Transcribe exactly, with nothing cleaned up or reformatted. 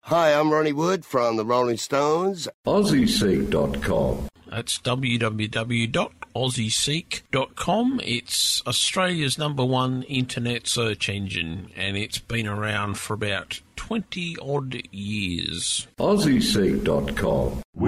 Hi, I'm Ronnie Wood from the Rolling Stones. Aussie Seek dot com. That's w w w dot aussie seek dot com. It's Australia's number one internet search engine, and it's been around for about twenty odd years. Aussie Seek dot com.